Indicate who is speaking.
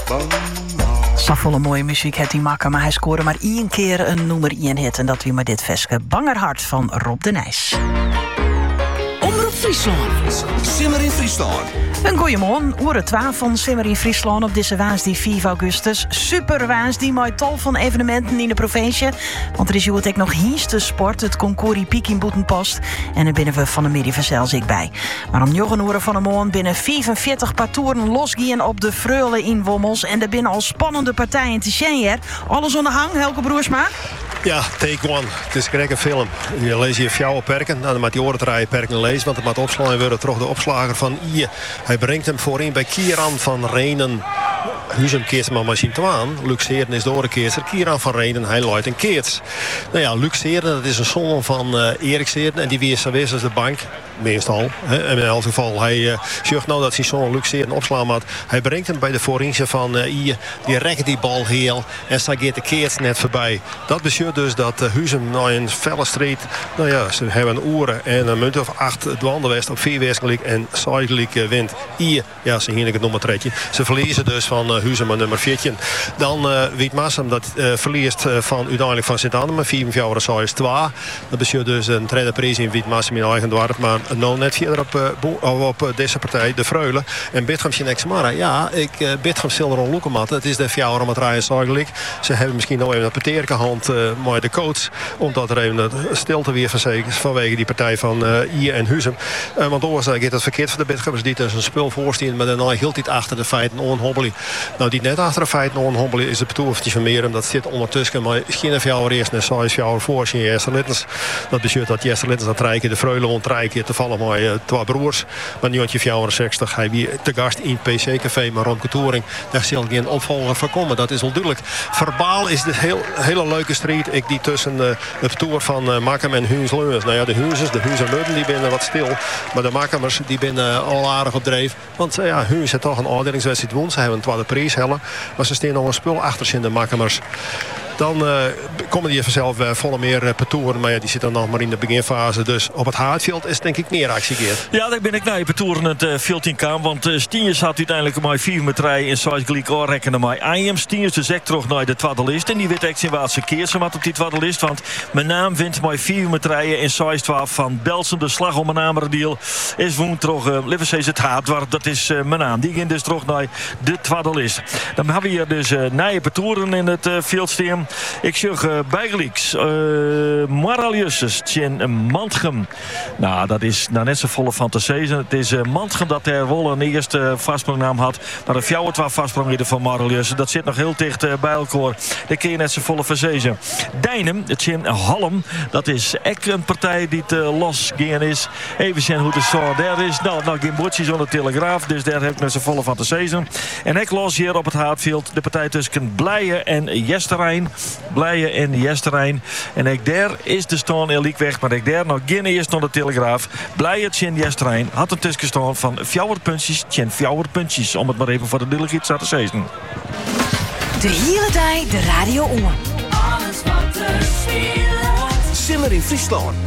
Speaker 1: Zoveel mooie muziek heeft hij makken, maar hij scoorde maar 1 keer een nummer 1 hit. En dat wie maar dit veske Bangerhart van Rob de Nijs.
Speaker 2: Omroep Friesland. Simmer in Friesland.
Speaker 1: Een goeiemorgen, uur 12 van Simmer in Friesland op deze woensdag 5 augustus. Super woensdag met tal van evenementen in de provincie. Want er is hier ook nog hienste sport, het Concorrie Piek in Boetenpost. En daar binnen we van de middag zelfs ik bij. Maar om 9 uur van de morgen binnen 45 partoeren losgien op de Freule in Wommels. En er binnen al spannende partijen te zien. Alles onder hang, Helke Broersma?
Speaker 3: Ja, take one. Het is gelijk een film. Je leest hier fjouwe perken. Nou, dan moet die orendraaien perken lezen. Want het moet opslaan worden toch de opslager van Ier. Hij brengt hem voorin bij Kieran van Renen. Huzum keert hem maar zien te aan. Luc Seerden is de orenkeerster. Kieran van Renen, hij luidt een keert. Nou ja, Luc Seerden, dat is een zoon van Erik Seerden. En die weer service als de bank. Meestal. En in elk geval, hij zegt nou dat zijn zoon Luc Seerden opslaan had. Hij brengt hem bij de voorinje van Ier. Die rekt die bal heel. En staat de keert net voorbij. Dat betekent dus dat Huzum naar een felle strijd. Nou ja, ze hebben een uren en een munt of 8 dwandelwest op 4 weeskelijk en Zuidelijk wint. Ier, ja, ze hier het nummer 3. Ze verliezen dus van Huzum aan nummer 14. Dan Wietmassum, dat verliest van uiteindelijk van Sint-Anne met 4-2. Dat betekent dus een tweede prijs in Wietmassum in eigen dorp. Maar nou net verder op deze partij, de Freule. En Bitgamsje Nexmara. Ja, Bitgam Silderon Loekemat. Het is de fjouwer om het rijden Zuidelijk. Ze hebben misschien nog even een peteerke hand met de coach. Omdat er even stilte weer verzekerd vanwege die partij van Ier en Huzum. Want oorzaak gaat het verkeerd voor de Bitgammers. Die dus een spul voorstien. Maar dan hield hij achter de feiten onhobbelig. Nou, die net achter de feiten onhobbelig is de betoevertje van Merum. Dat zit ondertussen. Maar geen fjouwer eerst en 6 fjouwer voor zijn Jester Littens. Dat betekent dat Jester Littens dat rijken de Freule ontrijken. Toevallig maar 2 broers. Maar nu had je 64. Hij weer te gast in het PC-café. Maar Ron Touring, daar zal geen opvolger van komen. Dat is wel duidelijk. Verbaal is dit hele leuke strijd. Ik die tussen de toer van Makkem en Huns Leuns. Nou ja, de Hunses, de Huns en Leuven, die binnen wat stil. Maar de Makkemmers, die binnen al aardig op dreef. Want ja, Huns heeft toch een afdelingswedstrijd won. Ze hebben een tweede prijs hellen. Maar ze staan nog een spul achter in de Makkemmers. Dan komen die vanzelf volle meer petoeren. Maar ja, die zitten nog maar in de beginfase. Dus op het Haardveld is denk ik meer actie, Geert.
Speaker 4: Ja, daar ben ik naar je petoeren het veld in kwam. Want Stiens had uiteindelijk maar 4 met 3 in Zuid-Gelijk rekenen met Ajem. Stiens dus echt terug naar de tweede list. En die weet echt in Waardse keer ze wat op die tweede list. Want mijn naam wint maar 4 met 3 in Zuid-12 van Belsen. De slag om mijn naam deal is woon terug. Liever steeds het Haardwarp. Dat is mijn naam. Die ging dus terug naar de tweede list. Dan hebben we hier dus naar je petoeren in het veld staan. Ik zeg bijgelijks Maralius in Mantgem. Nou, dat is nou net zo volle fantasie. Het is Mantgem dat er wel een eerste vastprongnaam had. Maar de fjouwer 12 vastsprongen van Maralius. Dat zit nog heel dicht bij elkaar. Daar kun je net zo volle verzezen. Dijnem, het in Halm. Dat is echt een partij die te los gaan is. Even zien hoe de soort daar is. Nou geen bordjes onder de Telegraaf. Dus daar heb ik net zo volle fantasie. En ik los hier op het Haardveld de partij tussen Blijen en Jesterijn. Blijen en Jesterijn. En ik daar is de staan Eliek weg. Maar ik daar nog geen eerst naar de Telegraaf. Blijen en Jesterijn had een tussenstand van 4 puntjes. 4 puntjes. Om het maar even voor de duidelijkheid te zeggen.
Speaker 5: De hele dag de radio om.
Speaker 2: Simmer in Friesland.